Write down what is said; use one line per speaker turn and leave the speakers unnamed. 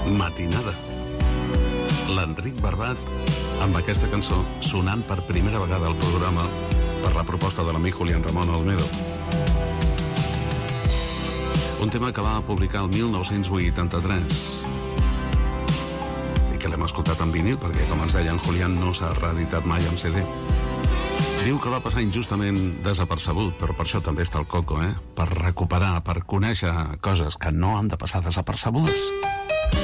Matinada. L'Enric Barbat amb aquesta cançó sonant per primera vegada al programa per la proposta de l'amic Julián Ramón Olmedo. Un tema que va publicar el 1983 i que l'hem escoltat en vinil perquè, com ens deia en Julián, no s'ha reeditat mai en CD. Diu que va passar injustament desapercebut, però per això també està el Coco, per recuperar, per conèixer coses que no han de passar desapercebudes.